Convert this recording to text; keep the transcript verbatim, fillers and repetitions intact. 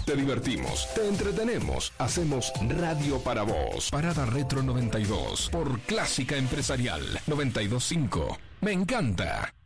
te divertimos, te entretenemos, hacemos radio para vos. Parada Retro noventa y dos por Clásica Empresarial noventa y dos punto cinco. Me encanta.